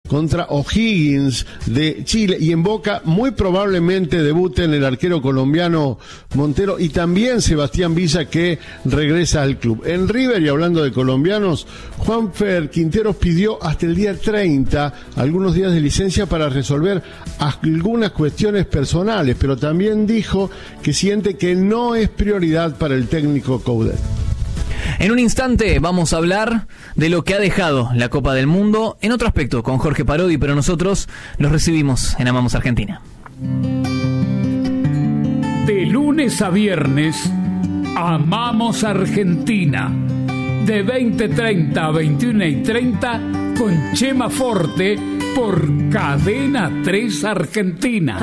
contra O'Higgins de Chile, y en Boca muy probablemente debuten el arquero colombiano Montero y también Sebastián Villa, que regresa al club. En River, y hablando de colombianos, Juanfer Quinteros pidió hasta el día 30 algunos días de licencia para resolver algunas cuestiones personales, pero también dijo que siente que no es prioridad para el técnico Coudet. En un instante vamos a hablar de lo que ha dejado la Copa del Mundo en otro aspecto con Jorge Parodi, pero nosotros los recibimos en Amamos Argentina. De lunes a viernes, Amamos Argentina. De 20:30 a 21:30 con Chema Forte por Cadena 3 Argentina.